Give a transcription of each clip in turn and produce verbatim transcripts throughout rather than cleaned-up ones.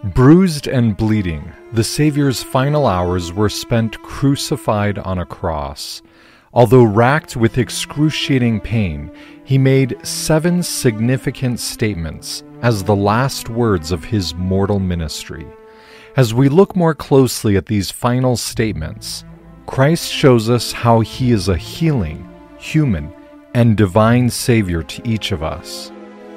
Bruised and bleeding, the Savior's final hours were spent crucified on a cross. Although racked with excruciating pain, he made seven significant statements as the last words of his mortal ministry. As we look more closely at these final statements, Christ shows us how he is a healing, human, and divine Savior to each of us.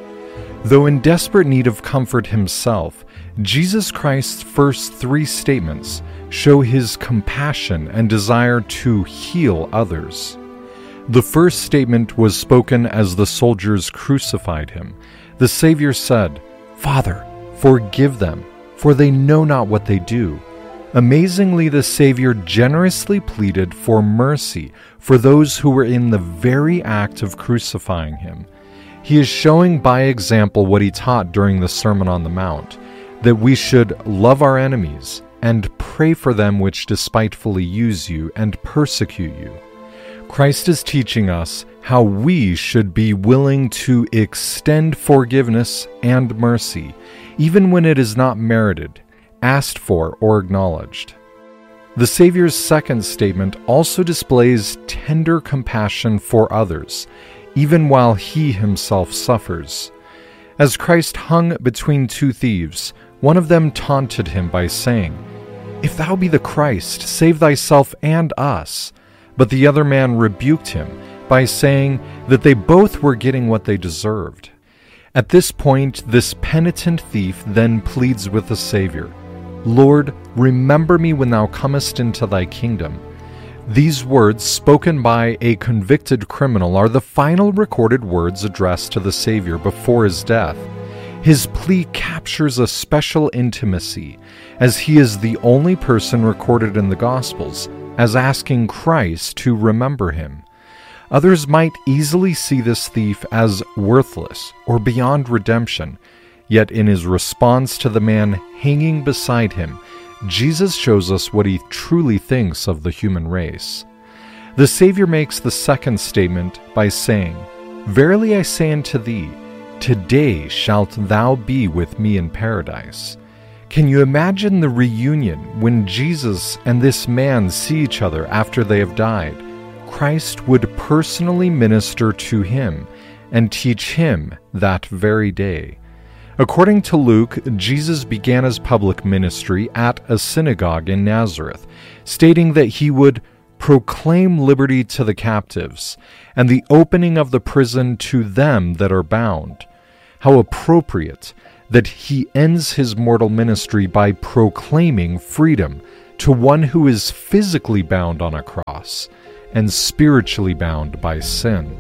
Though in desperate need of comfort himself, Jesus Christ's first three statements show his compassion and desire to heal others. The first statement was spoken as the soldiers crucified him. The Savior said, "Father, forgive them, for they know not what they do." Amazingly, the Savior generously pleaded for mercy for those who were in the very act of crucifying him. He is showing by example what he taught during the Sermon on the Mount, that we should love our enemies and pray for them which despitefully use you and persecute you. Christ is teaching us how we should be willing to extend forgiveness and mercy, even when it is not merited, asked for, or acknowledged. The Savior's second statement also displays tender compassion for others, even while he himself suffers. As Christ hung between two thieves, one of them taunted him by saying, "If thou be the Christ, save thyself and us." But the other man rebuked him by saying that they both were getting what they deserved. At this point, this penitent thief then pleads with the Savior, "Lord, remember me when thou comest into thy kingdom." These words, spoken by a convicted criminal, are the final recorded words addressed to the Savior before his death. His plea captures a special intimacy, as he is the only person recorded in the Gospels as asking Christ to remember him. Others might easily see this thief as worthless or beyond redemption, yet in his response to the man hanging beside him, Jesus shows us what he truly thinks of the human race. The Savior makes the second statement by saying, "Verily I say unto thee, today shalt thou be with me in paradise." Can you imagine the reunion when Jesus and this man see each other after they have died? Christ would personally minister to him and teach him that very day. According to Luke, Jesus began his public ministry at a synagogue in Nazareth, stating that he would proclaim liberty to the captives and the opening of the prison to them that are bound. How appropriate that he ends his mortal ministry by proclaiming freedom to one who is physically bound on a cross and spiritually bound by sin.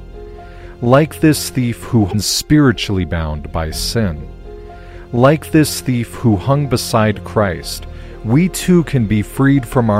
Like this thief who is spiritually bound by sin. Like this thief who hung beside Christ, we too can be freed from our